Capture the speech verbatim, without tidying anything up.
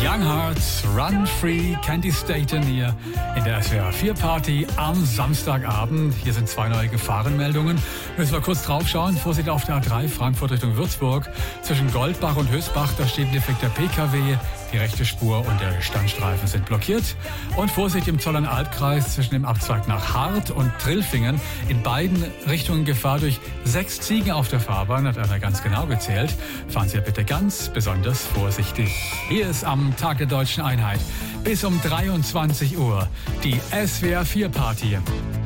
Young Hearts, Run Free, Candy Staten hier in der S W R vier Party am Samstagabend. Hier sind zwei neue Gefahrenmeldungen. Müssen wir kurz drauf schauen. Vorsicht auf der A drei, Frankfurt Richtung Würzburg. Zwischen Goldbach und Hösbach, da steht ein defekter P K W. Die rechte Spur und der Standstreifen sind blockiert. Und Vorsicht im Zollernalbkreis zwischen dem Abzweig nach Hart und Trillfingen. In beiden Richtungen Gefahr durch sechs Ziegen auf der Fahrbahn, hat einer ganz genau gezählt. Fahren Sie bitte ganz besonders vorsichtig. Hier ist am Tag der Deutschen Einheit bis um dreiundzwanzig Uhr die S W R vier Party.